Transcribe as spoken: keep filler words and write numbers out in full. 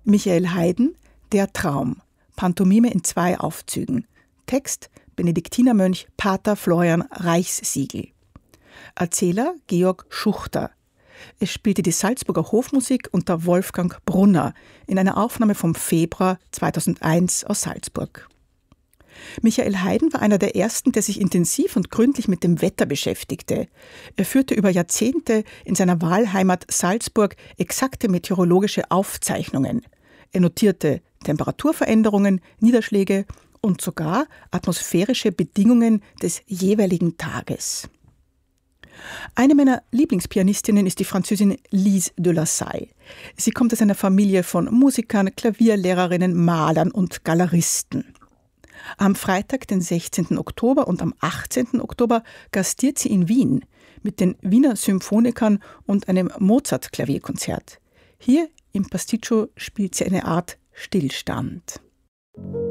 Michael Haydn, Der Traum. Pantomime in zwei Aufzügen. Text Benediktinermönch Pater Florian Reichssiegel. Erzähler Georg Schuchter. Es spielte die Salzburger Hofmusik unter Wolfgang Brunner in einer Aufnahme vom Februar zweitausendeins aus Salzburg. Michael Haydn war einer der ersten, der sich intensiv und gründlich mit dem Wetter beschäftigte. Er führte über Jahrzehnte in seiner Wahlheimat Salzburg exakte meteorologische Aufzeichnungen. Er notierte Temperaturveränderungen, Niederschläge und sogar atmosphärische Bedingungen des jeweiligen Tages. Eine meiner Lieblingspianistinnen ist die Französin Lise de la Salle. Sie kommt aus einer Familie von Musikern, Klavierlehrerinnen, Malern und Galeristen. Am Freitag, den sechzehnten Oktober und am achtzehnten Oktober gastiert sie in Wien mit den Wiener Symphonikern und einem Mozart-Klavierkonzert. Hier im Pasticcio spielt sie eine Art Stillstand.